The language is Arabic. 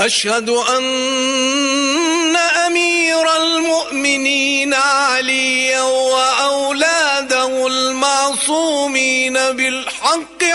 أشهد أن أمير المؤمنين عليا وأولاده المعصومين بالحق